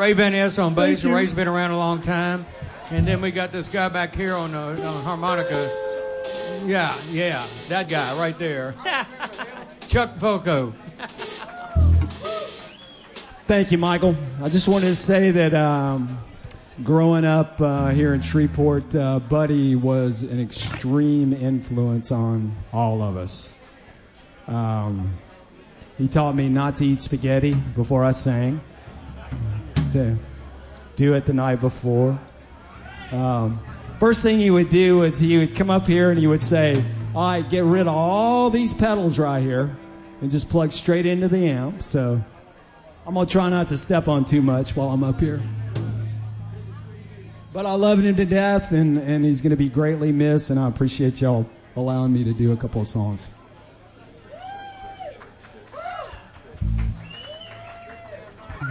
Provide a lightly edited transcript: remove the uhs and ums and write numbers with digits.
Ray Van Ness on bass. Ray's been around a long time. And then we got this guy back here on harmonica. Yeah, that guy right there. Chuck Foco. Thank you, Michael. I just wanted to say that growing up here in Shreveport, Buddy was an extreme influence on all of us. He taught me not to eat spaghetti before I sang, to do it the night before. First thing he would do is he would come up here and he would say, all right, get rid of all these pedals right here and just plug straight into the amp. So I'm going to try not to step on too much while I'm up here. But I love him to death, and he's going to be greatly missed, and I appreciate y'all allowing me to do a couple of songs.